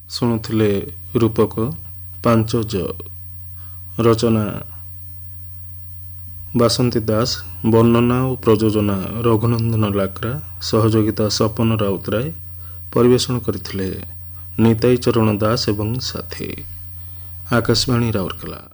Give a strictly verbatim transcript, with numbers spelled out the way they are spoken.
ଶୁଣୁଥିଲେ ରୂପକ ପାଞ୍ଚ ଜ। ରଚନା ବାସନ୍ତୀ ଦାସ। ବର୍ଣ୍ଣନା ଓ ପ୍ରଯୋଜନା ରଘୁନନ୍ଦନ ଲାକ୍ରା। ସହଯୋଗିତା ସପନ ରାଉତରାୟ। ପରିବେଷଣ କରିଥିଲେ ନିତାଇ ଚରଣ ଦାସ ଏବଂ ସାଥୀ। ଆକାଶବାଣୀ ରାଉରକେଲା।